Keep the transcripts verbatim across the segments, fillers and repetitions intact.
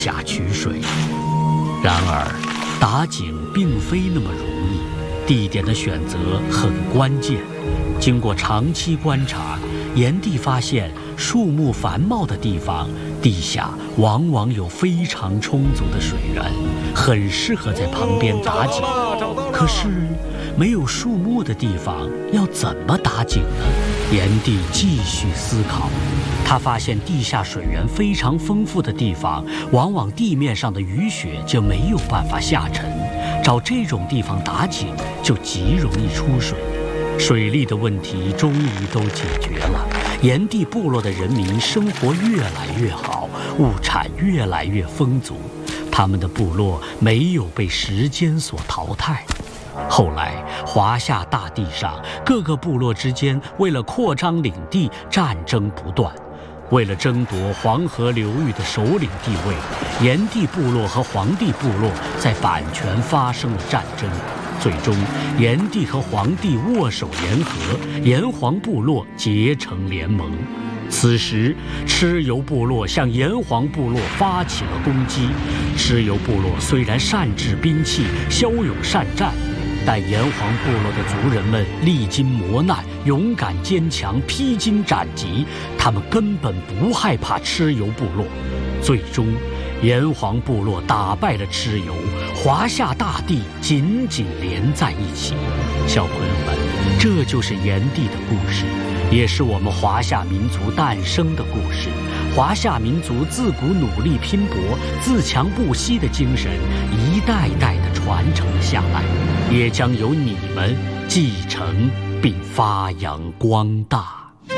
下取水。然而，打井并非那么容易，地点的选择很关键。经过长期观察，炎帝发现树木繁茂的地方，地下往往有非常充足的水源，很适合在旁边打井。可是，没有树木的地方要怎么打井呢？炎帝继续思考，他发现地下水源非常丰富的地方，往往地面上的雨雪就没有办法下沉，找这种地方打井就极容易出水。水利的问题终于都解决了，炎帝部落的人民生活越来越好，物产越来越丰足，他们的部落没有被时间所淘汰。后来，华夏大地上各个部落之间为了扩张领地，战争不断。为了争夺黄河流域的首领地位，炎帝部落和黄帝部落在阪泉发生了战争。最终，炎帝和黄帝握手言和，炎黄部落结成联盟。此时，蚩尤部落向炎黄部落发起了攻击。蚩尤部落虽然善制兵器，骁勇善战，但炎黄部落的族人们历经磨难，勇敢坚强，披荆斩棘，他们根本不害怕蚩尤部落。最终，炎黄部落打败了蚩尤，华夏大地紧紧连在一起。小朋友们，这就是炎帝的故事，也是我们华夏民族诞生的故事。华夏民族自古努力拼搏、自强不息的精神，一代代地传承了下来，也将由你们继承并发扬光大。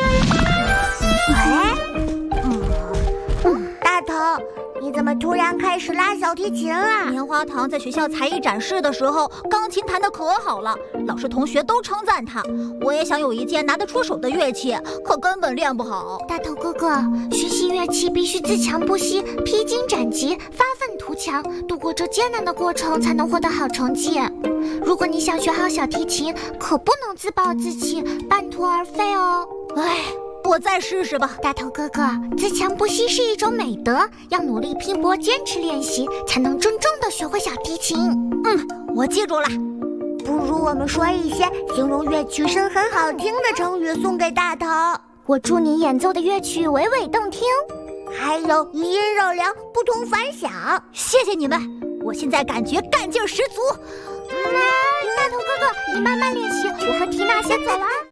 哎，嗯嗯，大头，你怎么突然开始拉小提琴了？ 棉花糖在学校才艺展示的时候，钢琴弹得可好了，老师同学都称赞他。我也想有一件拿得出手的乐器，可根本练不好。 大头哥哥，学习乐器必须自强不息、披荆斩棘、发愤图强，度过这艰难的过程，才能获得好成绩。如果你想学好小提琴，可不能自暴自弃、半途而废哦。 哎，我再试试吧。 大头哥哥，自强不息是一种美德，要努力拼搏、坚持练习，才能真正的学会小提琴。 嗯，我记住了。 不如我们说一些形容乐曲声很好听的成语送给大头。我祝你演奏的乐曲娓娓动听，还有余音绕梁，不同凡响。 谢谢你们，我现在感觉干劲十足。 嗯，大头哥哥，你慢慢练习，我和缇娜先走了。